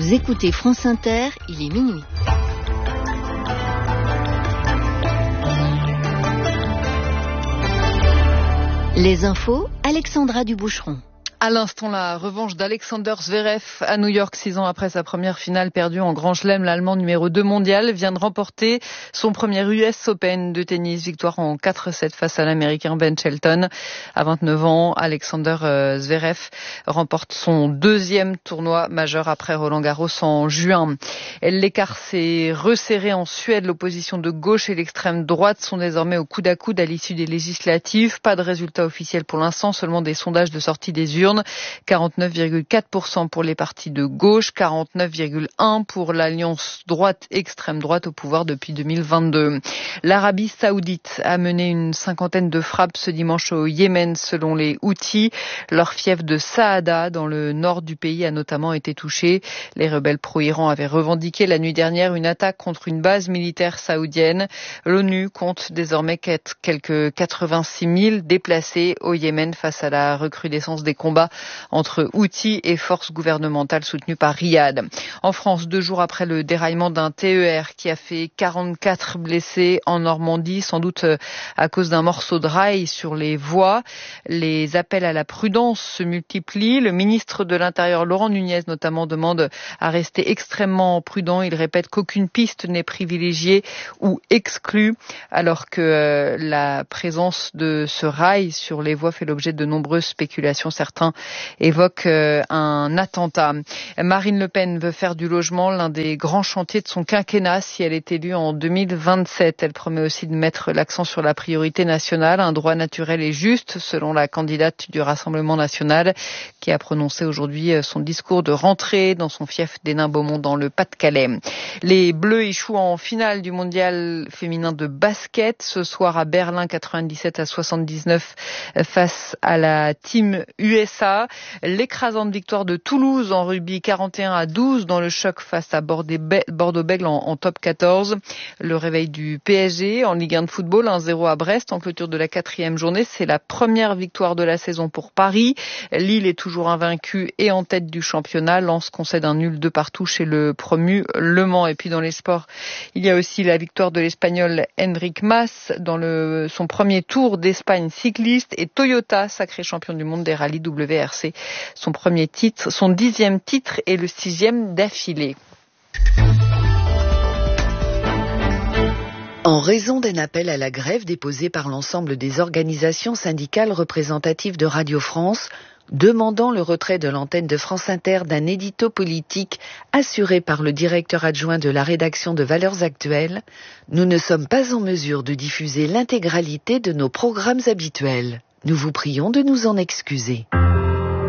Vous écoutez France Inter, il est minuit. Les infos, Alexandra Duboucheron. À l'instant, la revanche d'Alexander Zverev à New York, 6 ans après sa première finale perdue en Grand Chelem. L'Allemand numéro 2 mondial vient de remporter son premier US Open de tennis. Victoire en 4-7 face à l'Américain Ben Shelton. À 29 ans, Alexander Zverev remporte son deuxième tournoi majeur après Roland-Garros en juin. L'écart s'est resserré en Suède. L'opposition de gauche et l'extrême droite sont désormais au coude à coude à l'issue des législatives. Pas de résultat officiel pour l'instant, seulement des sondages de sortie des urnes. 49,4% pour les partis de gauche, 49,1% pour l'alliance droite-extrême droite au pouvoir depuis 2022. L'Arabie Saoudite a mené une cinquantaine de frappes ce dimanche au Yémen selon les Houthis. Leur fief de Saada dans le nord du pays a notamment été touché. Les rebelles pro-Iran avaient revendiqué la nuit dernière une attaque contre une base militaire saoudienne. L'ONU compte désormais quelques 86 000 déplacés au Yémen face à la recrudescence des combats entre Houthis et forces gouvernementales soutenues par Riyad. En France, 2 jours après le déraillement d'un TER qui a fait 44 blessés en Normandie, sans doute à cause d'un morceau de rail sur les voies, les appels à la prudence se multiplient. Le ministre de l'Intérieur, Laurent Nunez, notamment, demande à rester extrêmement prudent. Il répète qu'aucune piste n'est privilégiée ou exclue, alors que la présence de ce rail sur les voies fait l'objet de nombreuses spéculations. Certains évoquent un attentat. Marine Le Pen veut faire du logement l'un des grands chantiers de son quinquennat si elle est élue en 2027. Elle promet aussi de mettre l'accent sur la priorité nationale, un droit naturel et juste, selon la candidate du Rassemblement national, qui a prononcé aujourd'hui son discours de rentrée dans son fief d'Hénin-Beaumont dans le Pas-de-Calais. Les Bleus échouent en finale du mondial féminin de basket ce soir à Berlin, 97-79 face à la team USA. L'écrasante victoire de Toulouse en rugby, 41-12 dans le choc face à Bordeaux-Bègles en top 14. Le réveil du PSG en Ligue 1 de football, 1-0 à Brest en clôture de la 4e journée. C'est la première victoire de la saison pour Paris. Lille est toujours invaincue et en tête du championnat. Lens concède un nul 2 partout chez le promu Le Mans. Et puis dans les sports, il y a aussi la victoire de l'Espagnol Enric Mas dans son premier tour d'Espagne cycliste, et Toyota, sacré champion du monde des rallyes WRC. Son 10e titre et le 6e d'affilée. En raison d'un appel à la grève déposé par l'ensemble des organisations syndicales représentatives de Radio France, demandant le retrait de l'antenne de France Inter d'un édito politique assuré par le directeur adjoint de la rédaction de Valeurs Actuelles, nous ne sommes pas en mesure de diffuser l'intégralité de nos programmes habituels. Nous vous prions de nous en excuser.